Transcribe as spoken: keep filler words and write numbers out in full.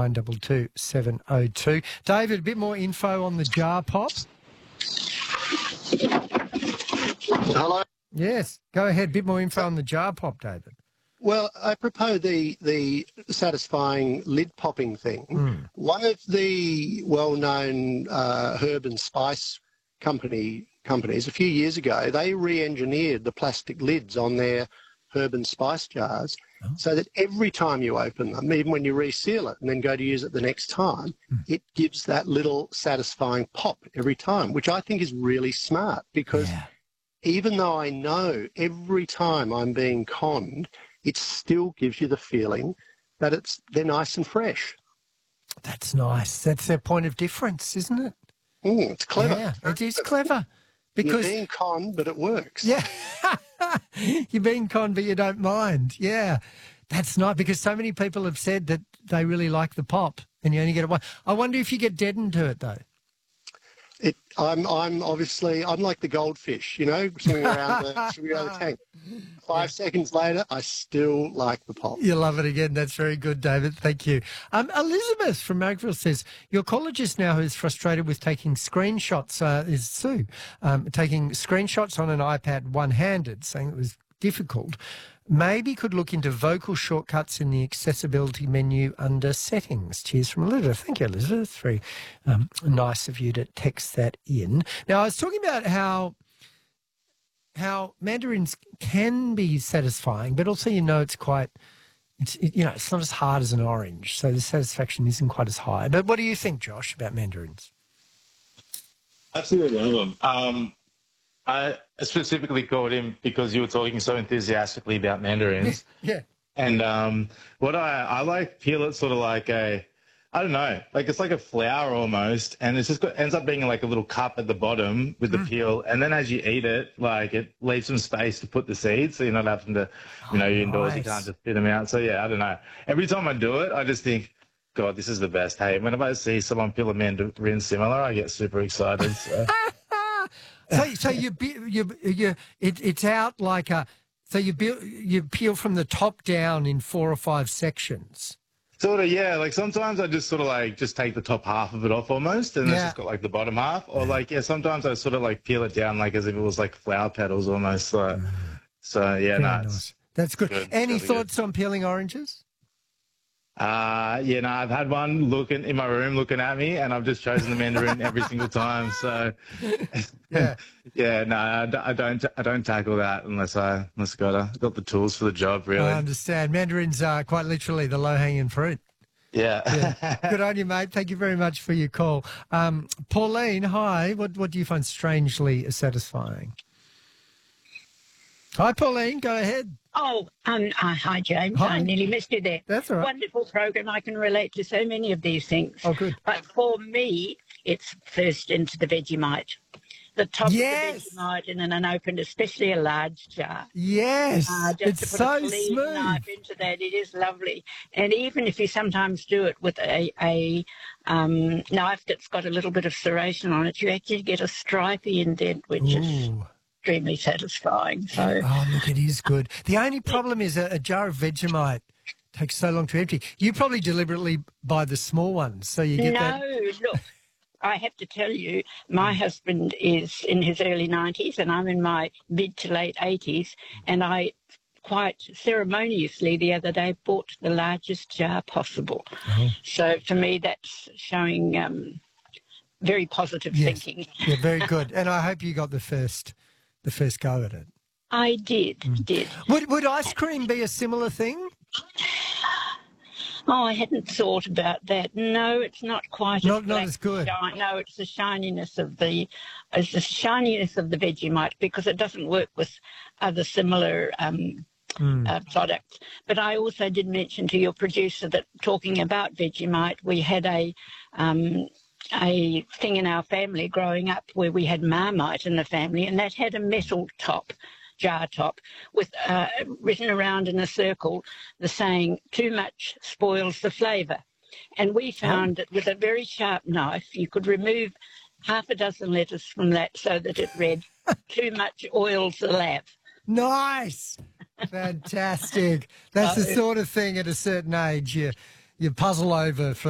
nine two two seven oh two. David, a bit more info on the jar pop. Hello. Yes, go ahead. Bit more info on the jar pop, David. Well, I propose the the satisfying lid popping thing. Mm. One of the well-known uh, herb and spice company companies a few years ago, they re-engineered the plastic lids on their herb and spice jars oh. so that every time you open them, even when you reseal it and then go to use it the next time, mm. it gives that little satisfying pop every time, which I think is really smart because yeah. even though I know every time I'm being conned, it still gives you the feeling that it's they're nice and fresh. That's nice. That's their point of difference, isn't it? Mm, it's clever. Yeah, it is clever. Because you're being conned, but it works. Yeah. You're being conned, but you don't mind. Yeah. That's nice because so many people have said that they really like the pop and you only get one. I wonder if you get deadened to it, though. It, I'm, I'm obviously, I'm like the goldfish, you know, swimming around the, swimming around the tank. Five yeah. seconds later, I still like the pop. You love it again. That's very good, David. Thank you. Um, Elizabeth from Marrickville says, your colleaguist now who's frustrated with taking screenshots uh, is Sue, um, taking screenshots on an iPad one-handed, saying it was difficult, maybe could look into vocal shortcuts in the accessibility menu under settings. Cheers from Elizabeth. Thank you, Elizabeth. Very um, nice of you to text that in. Now, I was talking about how how mandarins can be satisfying, but also you know it's quite, it's it, you know, it's not as hard as an orange, so the satisfaction isn't quite as high. But what do you think, Josh, about mandarins? Absolutely love them. Um, I specifically called him because you were talking so enthusiastically about mandarins. Yeah. And um, what I, I like peel it sort of like a, I don't know, like it's like a flower almost. And it's just got, ends up being like a little cup at the bottom with the mm. peel. And then as you eat it, like it leaves some space to put the seeds. So you're not having to, you know, oh, you're indoors, nice. you can't just spit them out. So yeah, I don't know. Every time I do it, I just think, God, this is the best. Hey, whenever I see someone peel a mandarin similar, I get super excited. So. So, so you, you, you, it, it's out like a. So you peel, you peel from the top down in four or five sections. Sort of, yeah. Like sometimes I just sort of like just take the top half of it off almost, and yeah. it's just got like the bottom half. Or like, yeah, sometimes I sort of like peel it down like as if it was like flower petals almost. So, mm. so yeah, no, nice. That's good. good. Any really thoughts good. on peeling oranges? Uh, yeah, no, I've had one looking in my room looking at me, and I've just chosen the mandarin every single time. So, yeah, yeah, no, I don't, I don't tackle that unless I, unless I got, a, got the tools for the job. Really, I understand. Mandarins are quite literally the low-hanging fruit. Yeah. yeah. Good on you, mate. Thank you very much for your call. Um, Pauline, hi. What what do you find strangely satisfying? Hi, Pauline. Go ahead. Oh, um, uh, hi, James. Hi. I nearly missed you there. That's all right. Wonderful program. I can relate to so many of these things. Oh, good. But for me, it's first into the Vegemite. The top yes. of the Vegemite in an unopened, especially a large jar. Yes. Uh, just it's to put so a clean smooth. knife into that, it is lovely. And even if you sometimes do it with a, a um, knife that's got a little bit of serration on it, you actually get a stripy indent, which Ooh. is extremely satisfying. So, oh, look, it is good. The only problem is a, a jar of Vegemite takes so long to empty. You probably deliberately buy the small ones, so you get no, that. No, look, I have to tell you, my husband is in his early nineties and I'm in my mid to late eighties, and I quite ceremoniously the other day bought the largest jar possible. Oh. So for me, that's showing um, very positive yes. thinking. Yeah, very good. And I hope you got the first the first go at it. I did, mm. did. Would, would ice cream be a similar thing? Oh, I hadn't thought about that. No, it's not quite not, as not as good. Shine. No, it's the shininess of the, it's the shininess of the Vegemite because it doesn't work with other similar um, mm. uh, products. But I also did mention to your producer that talking about Vegemite, we had a um, a thing in our family growing up where we had Marmite in the family, and that had a metal top. Jar top with uh, written around in a circle the saying, too much spoils the flavour. And we found oh. that with a very sharp knife you could remove half a dozen letters from that so that it read, too much oils the lav. Nice. Fantastic. That's the sort of thing at a certain age you, you puzzle over for